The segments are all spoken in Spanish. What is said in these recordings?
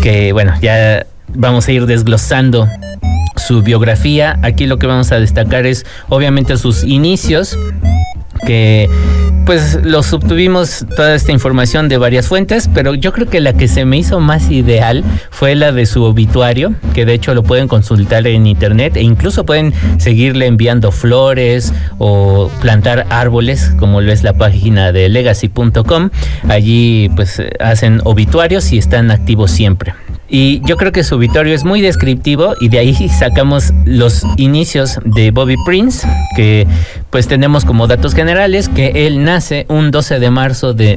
que bueno, ya vamos a ir desglosando su biografía. Aquí lo que vamos a destacar es obviamente sus inicios, que pues los obtuvimos toda esta información de varias fuentes, pero yo creo que la que se me hizo más ideal fue la de su obituario, que de hecho lo pueden consultar en internet e incluso pueden seguirle enviando flores o plantar árboles, como lo es la página de legacy.com. Allí pues hacen obituarios y están activos siempre. Y yo creo que su obituario es muy descriptivo y de ahí sacamos los inicios de Bobby Prince, que pues tenemos como datos generales que él nace un 12 de marzo de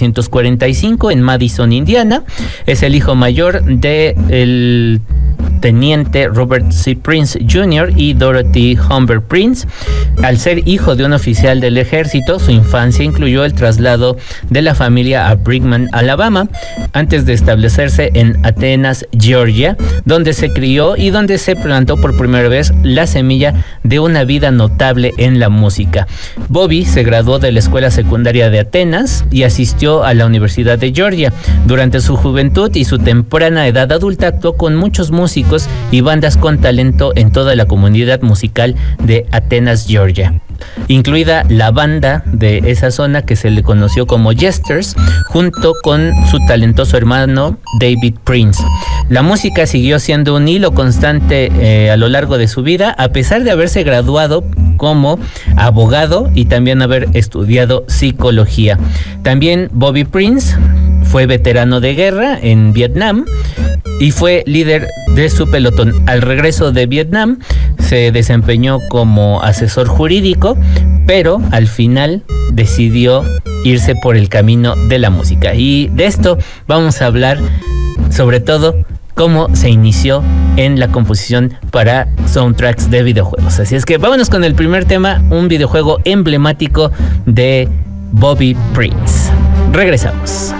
1945 en Madison, Indiana. Es el hijo mayor de el teniente Robert C. Prince Jr. y Dorothy Humber Prince. Al ser hijo de un oficial del ejército, su infancia incluyó el traslado de la familia a Brigham, Alabama, antes de establecerse en Atenas, Georgia, donde se crió y donde se plantó por primera vez la semilla de una vida notable en la música. Bobby se graduó de la escuela secundaria de Atenas y asistió a la Universidad de Georgia. Durante su juventud y su temprana edad adulta actuó con muchos músicos y bandas con talento en toda la comunidad musical de Atenas, Georgia, incluida la banda de esa zona que se le conoció como Jesters, junto con su talentoso hermano David Prince. La música siguió siendo un hilo constante a lo largo de su vida, a pesar de haberse graduado como abogado y también haber estudiado psicología. También Bobby Prince fue veterano de guerra en Vietnam y fue líder de su pelotón. Al regreso de Vietnam se desempeñó como asesor jurídico, pero al final decidió irse por el camino de la música. Y de esto vamos a hablar, sobre todo cómo se inició en la composición para soundtracks de videojuegos. Así es que vámonos con el primer tema, un videojuego emblemático de Bobby Prince. Regresamos.